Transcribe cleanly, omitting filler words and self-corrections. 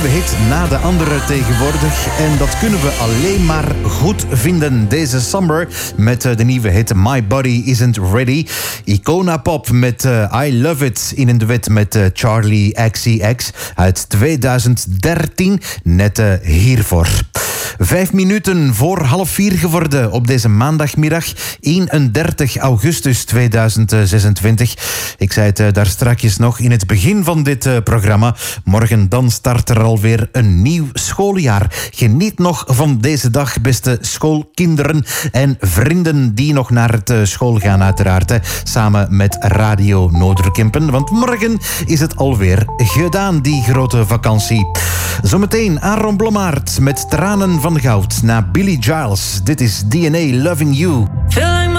nieuwe hit na de andere tegenwoordig. En dat kunnen we alleen maar goed vinden deze summer met de nieuwe hit My Body Isn't Ready. Icona Pop met I Love It in een duet met Charlie XCX uit 2013. Net hiervoor. 5 minuten voor 3:30 geworden op deze maandagmiddag 31 augustus 2026. Ik zei het daar strakjes nog in het begin van dit programma. Morgen dan start er alweer een nieuw schooljaar. Geniet nog van deze dag, beste schoolkinderen en vrienden die nog naar het school gaan uiteraard. Hè, samen met Radio Noorderkempen. Want morgen is het alweer gedaan, die grote vakantie. Zometeen Aaron Blommaert met Tranen van Goud na Billy Giles. Dit is DNA Loving You. Feel like